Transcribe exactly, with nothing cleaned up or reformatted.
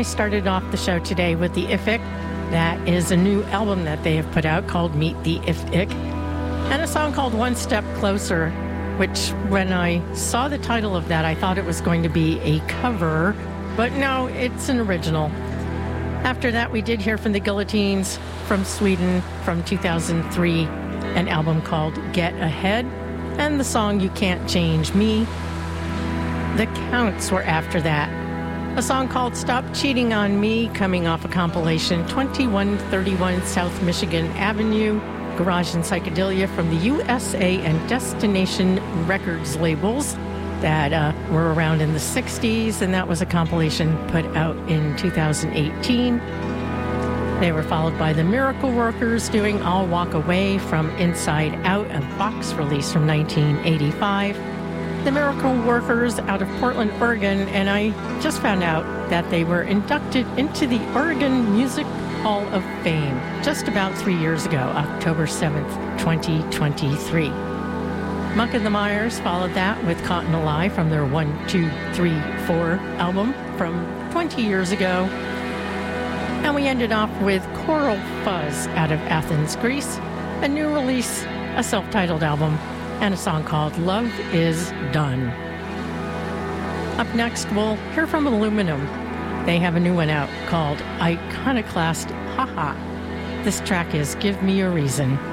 I started off the show today with the If Ik. That is a new album that they have put out called Meet the If Ik, and a song called One Step Closer, which when I saw the title of that, I thought it was going to be a cover, but no, it's an original. After that, we did hear from the Guillotines from Sweden from two thousand three, an album called Get Ahead, and the song You Can't Change Me. The Counts were after that. A song called Stop Cheating on Me, coming off a compilation twenty-one thirty-one South Michigan Avenue, Garage and Psychedelia from the U S A and Destination Records labels that uh, were around in the sixties, and that was a compilation put out in two thousand eighteen. They were followed by the Miracle Workers doing I'll Walk Away from Inside Out, a box release from nineteen eighty-five. The Miracle Workers out of Portland, Oregon, and I just found out that they were inducted into the Oregon Music Hall of Fame just about three years ago, October seventh, twenty twenty-three. Monk and the Myers followed that with Caught in a Lie from their one, two, three, four album from twenty years ago. And we ended off with Coral Fuzz out of Athens, Greece, a new release, a self-titled album, and a song called Love Is Done. Up next, we'll hear from Aluminum. They have a new one out called Iconoclast Haha. This track is Give Me a Reason.